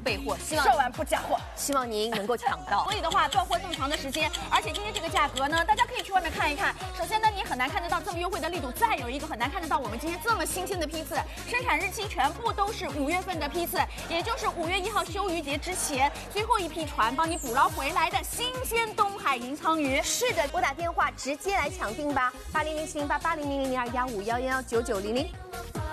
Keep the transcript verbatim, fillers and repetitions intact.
备货，希望售完不加货， 希望您能够抢到。所以的话，断货这么长的时间，而且今天这个价格呢，大家可以去外面看一看。首先呢，你很难看得到这么优惠的力度，再有一个很难看得到我们今天这么新鲜的批次，生产日期全部都是五月份的批次，也就是五月一号休渔节之前最后一批船帮你捕捞回来的新鲜东海银鲳鱼。 是的，拨打电话直接来抢订吧，八零零七零八八零零零零二幺五幺幺九九零零。